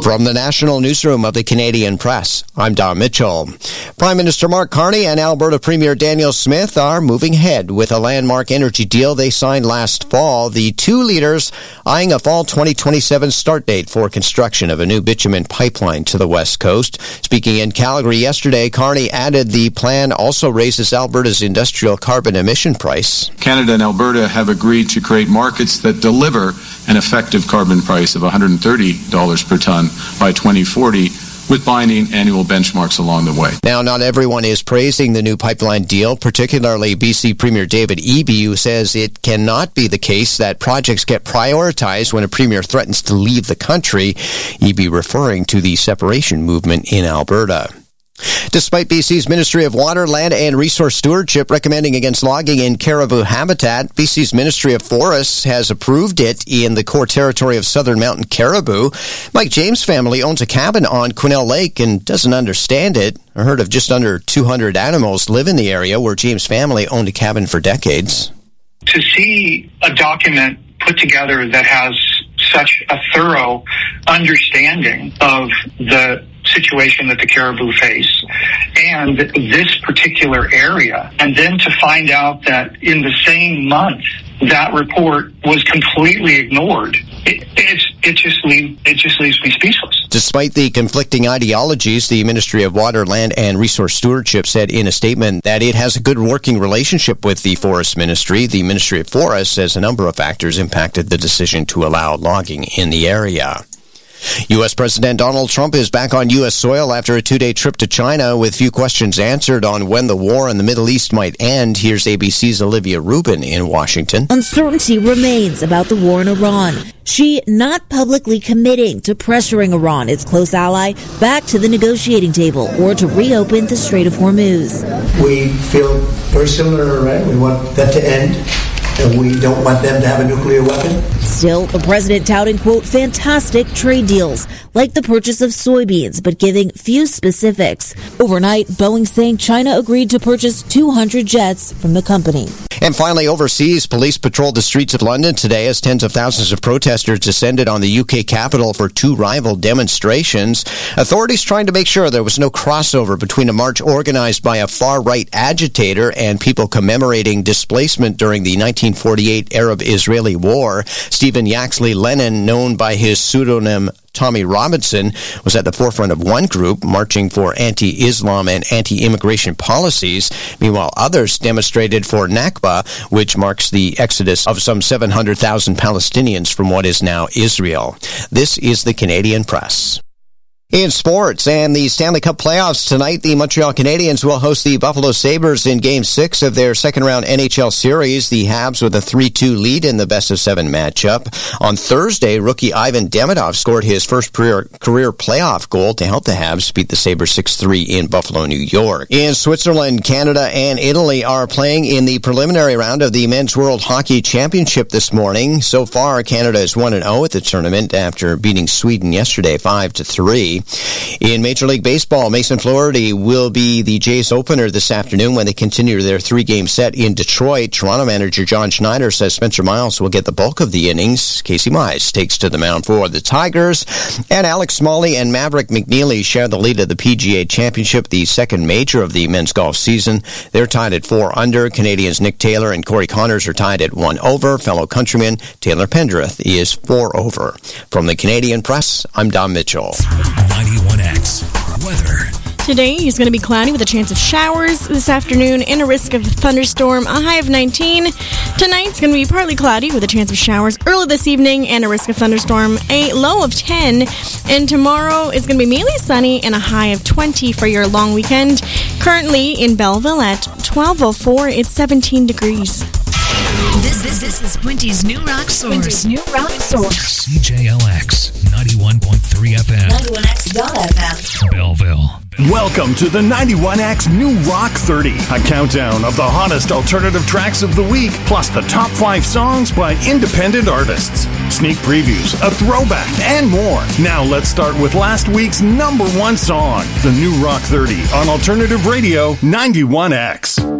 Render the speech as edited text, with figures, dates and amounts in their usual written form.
From the National Newsroom of the Canadian Press, I'm Don Mitchell. Prime Minister Mark Carney and Alberta Premier Danielle Smith are moving ahead with a landmark energy deal they signed last fall. The two leaders eyeing a fall 2027 start date for construction of a new bitumen pipeline to the West Coast. Speaking in Calgary yesterday, Carney added the plan also raises Alberta's industrial carbon emission price. Canada and Alberta have agreed to create markets that deliver an effective carbon price of $130 per ton by 2040, with binding annual benchmarks along the way. Now, not everyone is praising the new pipeline deal, particularly BC Premier David Eby, who says it cannot be the case that projects get prioritized when a premier threatens to leave the country, Eby referring to the separation movement in Alberta. Despite BC's Ministry of Water, Land and Resource Stewardship recommending against logging in caribou habitat, BC's Ministry of Forests has approved it in the core territory of southern mountain caribou. Mike James' family owns a cabin on Quesnel Lake and doesn't understand it. A herd of just under 200 animals live in the area where James' family owned a cabin for decades. To see a document put together that has such a thorough understanding of the situation that the caribou face and this particular area, and then to find out that in the same month that report was completely ignored, it just leaves me speechless. Despite the conflicting ideologies, the Ministry of Water, Land and Resource Stewardship said in a statement that it has a good working relationship with the Forest Ministry. The Ministry of Forests says a number of factors impacted the decision to allow logging in the area. U.S. President Donald Trump is back on U.S. soil after a two-day trip to China with few questions answered on when the war in the Middle East might end. Here's ABC's Olivia Rubin in Washington. Uncertainty remains about the war in Iran. Xi not publicly committing to pressuring Iran, its close ally, back to the negotiating table or to reopen the Strait of Hormuz. We feel very similar to Iran. We want that to end. And we don't want them to have a nuclear weapon. Still, the president touting, quote, fantastic trade deals, like the purchase of soybeans, but giving few specifics. Overnight, Boeing saying China agreed to purchase 200 jets from the company. And finally, overseas, police patrolled the streets of London today as tens of thousands of protesters descended on the UK capital for two rival demonstrations. Authorities trying to make sure there was no crossover between a march organized by a far-right agitator and people commemorating displacement during the 1948 Arab-Israeli War. Stephen Yaxley Lennon, known by his pseudonym Tommy Robinson, was at the forefront of one group marching for anti-Islam and anti-immigration policies. Meanwhile, others demonstrated for Nakba, which marks the exodus of some 700,000 Palestinians from what is now Israel. This is the Canadian Press. In sports and the Stanley Cup playoffs tonight, the Montreal Canadiens will host the Buffalo Sabres in Game 6 of their second-round NHL series. The Habs with a 3-2 lead in the best-of-7 matchup. On Thursday, rookie Ivan Demidov scored his first career playoff goal to help the Habs beat the Sabres 6-3 in Buffalo, New York. In Switzerland, Canada and Italy are playing in the preliminary round of the Men's World Hockey Championship this morning. So far, Canada is 1-0 at the tournament after beating Sweden yesterday 5-3. In Major League Baseball, Mason Flaherty will be the Jays opener this afternoon when they continue their three-game set in Detroit. Toronto manager John Schneider says Spencer Miles will get the bulk of the innings. Casey Mize takes to the mound for the Tigers. And Alex Smalley and Maverick McNeely share the lead of the PGA Championship, the second major of the men's golf season. They're tied at 4 under. Canadians Nick Taylor and Corey Connors are tied at 1 over. Fellow countryman Taylor Pendrith is 4 over. From the Canadian Press, I'm Don Mitchell. 91X weather. Today is going to be cloudy with a chance of showers this afternoon and a risk of thunderstorm, a high of 19. Tonight's going to be partly cloudy with a chance of showers early this evening and a risk of thunderstorm, a low of 10. And tomorrow is going to be mainly sunny and a high of 20 for your long weekend. Currently in Belleville at 12:04, it's 17 degrees. This is Quinty's New Rock Source. CJLX 91.3 FM. 91X.FM. Belleville. Welcome to the 91X New Rock 30, a countdown of the hottest alternative tracks of the week, plus the top 5 songs by independent artists, sneak previews, a throwback, and more. Now let's start with last week's number 1 song, the New Rock 30 on Alternative Radio 91X.